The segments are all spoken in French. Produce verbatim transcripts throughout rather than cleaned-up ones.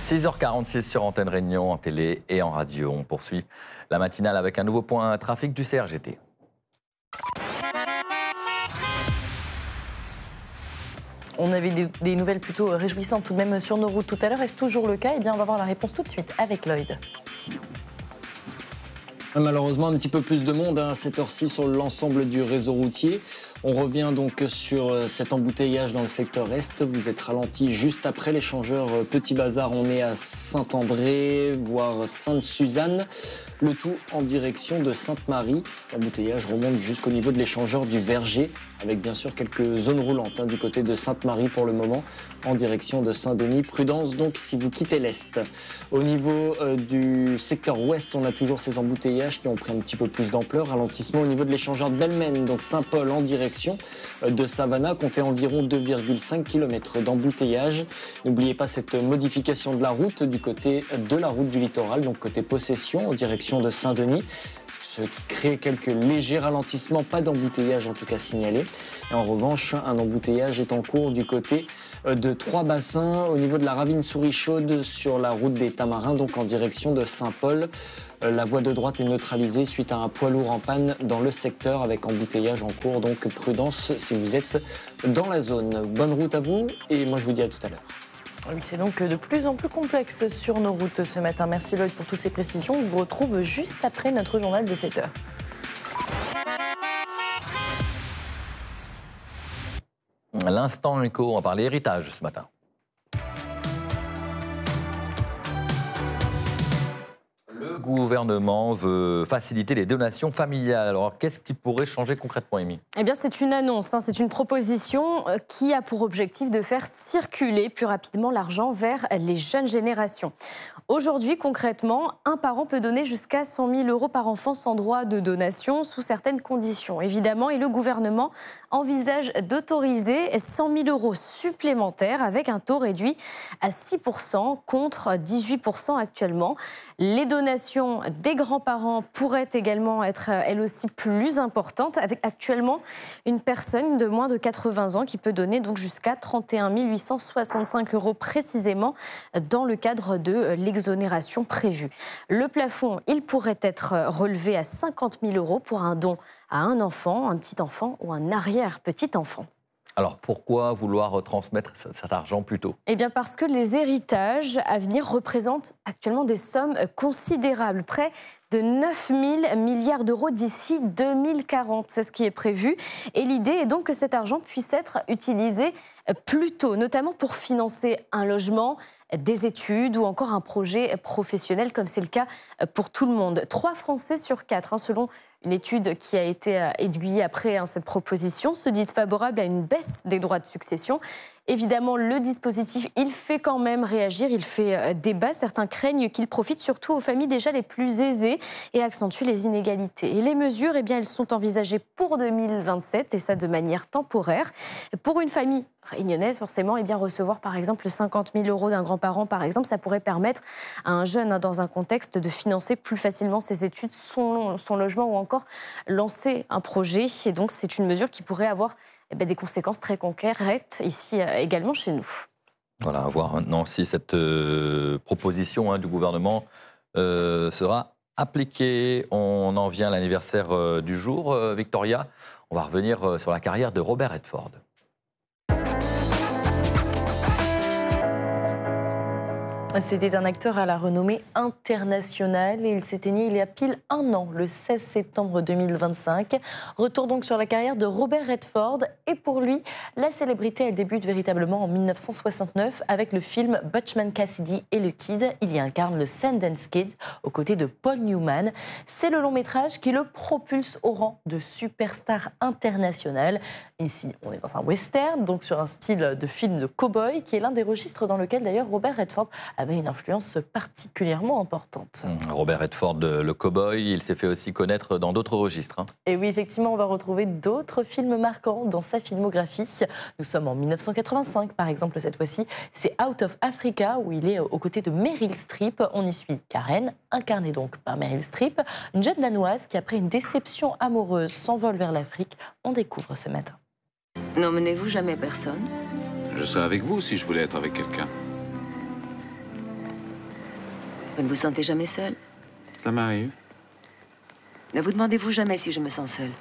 six heures quarante-six sur Antenne Réunion, en télé et en radio. On poursuit la matinale avec un nouveau point trafic du C R G T. On avait des, des nouvelles plutôt réjouissantes tout de même sur nos routes tout à l'heure. Est-ce toujours le cas? Eh bien, on va voir la réponse tout de suite avec Lloyd. Malheureusement, un petit peu plus de monde hein, à cette heure-ci sur l'ensemble du réseau routier. On revient donc sur cet embouteillage dans le secteur Est. Vous êtes ralenti juste après l'échangeur Petit Bazar. On est à Saint-André, voire Sainte-Suzanne. Le tout en direction de Sainte-Marie. L'embouteillage remonte jusqu'au niveau de l'échangeur du Verger, avec bien sûr quelques zones roulantes hein, du côté de Sainte-Marie pour le moment, en direction de Saint-Denis. Prudence donc si vous quittez l'Est. Au niveau euh, du secteur Ouest, on a toujours ces embouteillages qui ont pris un petit peu plus d'ampleur. Ralentissement au niveau de l'échangeur de Belmen, donc Saint-Paul en direction de Savannah, comptez environ deux virgule cinq kilomètres d'embouteillage. N'oubliez pas cette modification de la route du côté de la route du littoral, donc côté Possession en direction de Saint-Denis. Se crée quelques légers ralentissements, pas d'embouteillage en tout cas signalé. Et en revanche, un embouteillage est en cours du côté de Trois-Bassins au niveau de la ravine Souris-Chaude sur la route des Tamarins, donc en direction de Saint-Paul. La voie de droite est neutralisée suite à un poids lourd en panne dans le secteur avec embouteillage en cours, donc prudence si vous êtes dans la zone. Bonne route à vous et moi je vous dis à tout à l'heure. Oui, c'est donc de plus en plus complexe sur nos routes ce matin. Merci Lloyd pour toutes ces précisions. On vous retrouve juste après notre journal de sept heures. L'instant éco, on va parler héritage ce matin. Le gouvernement veut faciliter les donations familiales. Alors, qu'est-ce qui pourrait changer concrètement, Amy ? Eh bien, c'est une annonce, hein, c'est une proposition qui a pour objectif de faire circuler plus rapidement l'argent vers les jeunes générations. Aujourd'hui, concrètement, un parent peut donner jusqu'à cent mille euros par enfant sans droit de donation, sous certaines conditions, évidemment. Et le gouvernement envisage d'autoriser cent mille euros supplémentaires avec un taux réduit à six pour cent contre dix-huit pour cent actuellement. Les donations des grands-parents pourraient également être, elles aussi, plus importantes, avec actuellement une personne de moins de quatre-vingts ans qui peut donner donc jusqu'à trente et un mille huit cent soixante-cinq euros précisément dans le cadre de l'exonération prévue. Le plafond, il pourrait être relevé à cinquante mille euros pour un don à un enfant, un petit enfant ou un arrière-petit enfant. Alors, pourquoi vouloir transmettre cet argent plus tôt ? Eh bien, parce que les héritages à venir représentent actuellement des sommes considérables, près de neuf mille milliards d'euros d'ici deux mille quarante. C'est ce qui est prévu. Et l'idée est donc que cet argent puisse être utilisé plus tôt, notamment pour financer un logement, des études ou encore un projet professionnel, comme c'est le cas pour tout le monde. Trois Français sur quatre, hein, selon une étude qui a été aiguillée après hein, cette proposition, se disent favorables à une baisse des droits de succession. Évidemment, le dispositif, il fait quand même réagir, il fait débat. Certains craignent qu'il profite surtout aux familles déjà les plus aisées et accentue les inégalités. Et les mesures, eh bien, elles sont envisagées pour deux mille vingt-sept, et ça de manière temporaire. Pour une famille réunionnaise, forcément, eh bien, recevoir par exemple cinquante mille euros d'un grand-parent, par exemple, ça pourrait permettre à un jeune, hein, dans un contexte, de financer plus facilement ses études, son, son logement ou encore lancer un projet. Et donc, c'est une mesure qui pourrait avoir eh bien, des conséquences très concrètes ici euh, également chez nous. Voilà, à voir maintenant si cette euh, proposition hein, du gouvernement euh, sera appliquée. On en vient à l'anniversaire euh, du jour, euh, Victoria. On va revenir euh, sur la carrière de Robert Redford. C'était un acteur à la renommée internationale et il s'éteignait il y a pile un an, le seize septembre deux mille vingt-cinq. Retour donc sur la carrière de Robert Redford. Et pour lui, la célébrité, elle débute véritablement en mille neuf cent soixante-neuf avec le film Butchman Cassidy et le Kid. Il y incarne le Sundance Kid aux côtés de Paul Newman. C'est le long métrage qui le propulse au rang de superstar international. Ici, on est dans un western, donc sur un style de film de cow-boy, qui est l'un des registres dans lequel d'ailleurs Robert Redford a avait une influence particulièrement importante. Robert Redford, le cow-boy, il s'est fait aussi connaître dans d'autres registres. Hein. Et oui, effectivement, on va retrouver d'autres films marquants dans sa filmographie. Nous sommes en mille neuf cent quatre-vingt-cinq, par exemple, cette fois-ci. C'est Out of Africa, où il est aux côtés de Meryl Streep. On y suit Karen, incarnée donc par Meryl Streep, une jeune Danoise qui, après une déception amoureuse, s'envole vers l'Afrique. On découvre ce matin. N'emmenez-vous jamais personne ? Je serais avec vous si je voulais être avec quelqu'un. Vous ne vous sentez jamais seul? Ça m'arrive. Ne vous demandez-vous jamais si je me sens seule?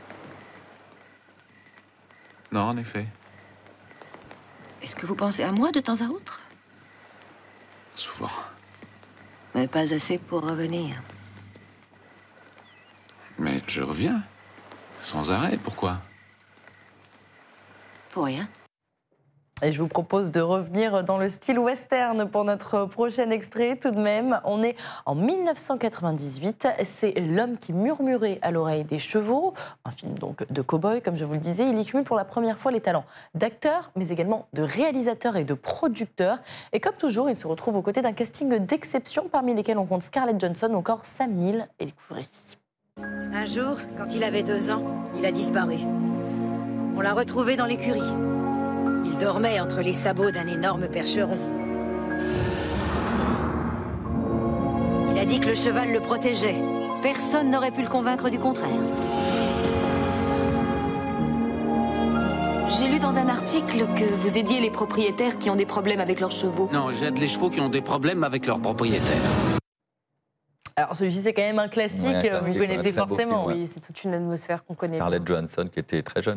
Non, en effet. Est-ce que vous pensez à moi de temps à autre? Souvent. Mais pas assez pour revenir. Mais je reviens. Sans arrêt, pourquoi? Pour rien. Et je vous propose de revenir dans le style western pour notre prochain extrait. Tout de même, on est en mille neuf cent quatre-vingt-dix-huit. C'est L'homme qui murmurait à l'oreille des chevaux, un film donc de cow-boy, comme je vous le disais. Il y cumule pour la première fois les talents d'acteur, mais également de réalisateur et de producteur. Et comme toujours, il se retrouve aux côtés d'un casting d'exception, parmi lesquels on compte Scarlett Johansson ou encore Sam Neill. Et découvrez. Un jour, quand il avait deux ans, il a disparu. On l'a retrouvé dans l'écurie. Il dormait entre les sabots d'un énorme percheron. Il a dit que le cheval le protégeait. Personne n'aurait pu le convaincre du contraire. J'ai lu dans un article que vous aidiez les propriétaires qui ont des problèmes avec leurs chevaux. Non, j'aide les chevaux qui ont des problèmes avec leurs propriétaires. Alors celui-ci, c'est quand même un classique, Ouais, un vous classique, connaissez ouais, très beau forcément. film, ouais. Oui, c'est toute une atmosphère qu'on connaît. Scarlett Johansson qui était très jeune.